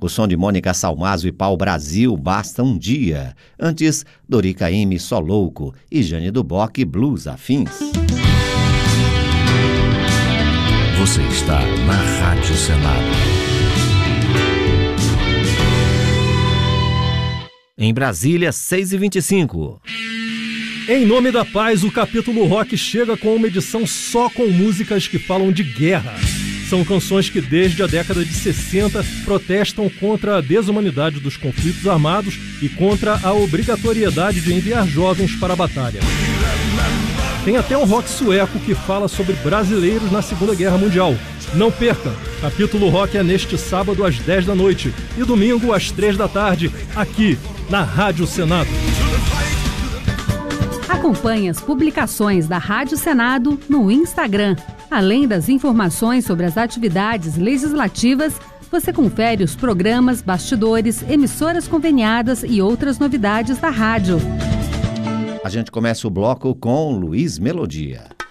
O som de Mônica Salmazo e Pau Brasil, Basta um Dia. Antes, Dori Caymmi, Só Louco e Jane do Bock, Blues Afins. Você está na Rádio Senado. Em Brasília, 6h25. Em nome da paz, o Capítulo Rock chega com uma edição só com músicas que falam de guerra. São canções que desde a década de 60 protestam contra a desumanidade dos conflitos armados e contra a obrigatoriedade de enviar jovens para a batalha. Tem até um rock sueco que fala sobre brasileiros na Segunda Guerra Mundial. Não perca! Capítulo Rock é neste sábado às 10 da noite e domingo às 3 da tarde, aqui na Rádio Senado. Acompanhe as publicações da Rádio Senado no Instagram. Além das informações sobre as atividades legislativas, você confere os programas, bastidores, emissoras conveniadas e outras novidades da rádio. A gente começa o bloco com Luiz Melodia.